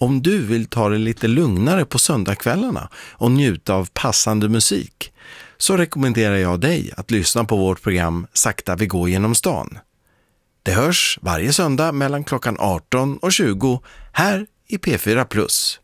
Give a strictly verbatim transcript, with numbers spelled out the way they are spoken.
Om du vill ta det lite lugnare på söndagskvällarna och njuta av passande musik, så rekommenderar jag dig att lyssna på vårt program Sakta vi går genom stan. Det hörs varje söndag mellan klockan arton och tjugo här i P fyra plus.